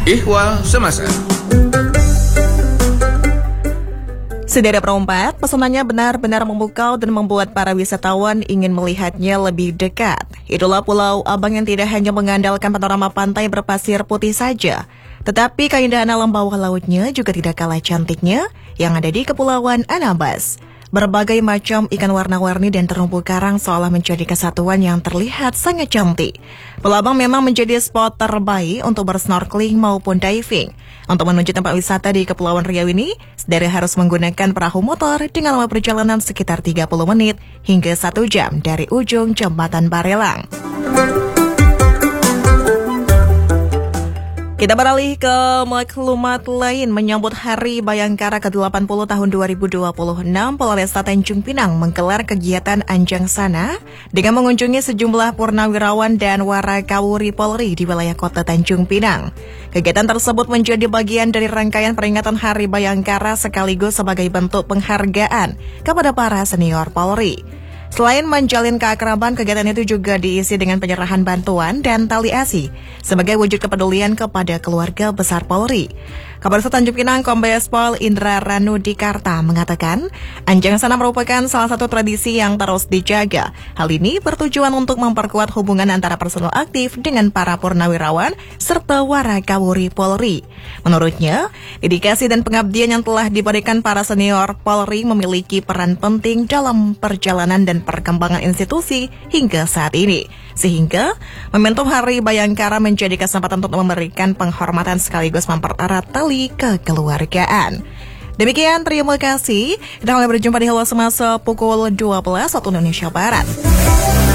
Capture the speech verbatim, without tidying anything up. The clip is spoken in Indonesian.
Ihwal Semasa. Sederet perempat, pesonanya benar-benar memukau dan membuat para wisatawan ingin melihatnya lebih dekat. Itulah Pulau Abang yang tidak hanya mengandalkan panorama pantai berpasir putih saja, tetapi keindahan alam bawah lautnya juga tidak kalah cantiknya yang ada di Kepulauan Anambas. Berbagai macam ikan warna-warni dan terumpu karang seolah menjadi kesatuan yang terlihat sangat cantik. Pulau Abang memang menjadi spot terbaik untuk bersnorkeling maupun diving. Untuk menuju tempat wisata di Kepulauan Riau ini, sederet harus menggunakan perahu motor dengan lama perjalanan sekitar tiga puluh menit hingga satu jam dari ujung Jembatan Barelang. Kita beralih ke maklumat lain. Menyambut Hari Bayangkara ke delapan puluh tahun dua ribu dua puluh enam, Polresta Tanjung Pinang menggelar kegiatan Anjang Sana dengan mengunjungi sejumlah purnawirawan dan warakawuri Polri di wilayah kota Tanjung Pinang. Kegiatan tersebut menjadi bagian dari rangkaian peringatan Hari Bayangkara sekaligus sebagai bentuk penghargaan kepada para senior Polri. Selain menjalin keakraban, kegiatan itu juga diisi dengan penyerahan bantuan dan tali asi sebagai wujud kepedulian kepada keluarga besar Polri. Kapolres Tanjung Pinang Kombes Pol Indra Ranudikarta mengatakan, Anjang Sana merupakan salah satu tradisi yang terus dijaga. Hal ini bertujuan untuk memperkuat hubungan antara personel aktif dengan para purnawirawan serta warakawuri Polri. Menurutnya, dedikasi dan pengabdian yang telah diberikan para senior Polri memiliki peran penting dalam perjalanan dan perkembangan institusi hingga saat ini. Sehingga, momentum Hari Bayangkara menjadi kesempatan untuk memberikan penghormatan sekaligus mempererat tali kekeluargaan. Demikian, terima kasih. Kita kembali berjumpa di Halo Semasa pukul dua belas waktu Indonesia Barat.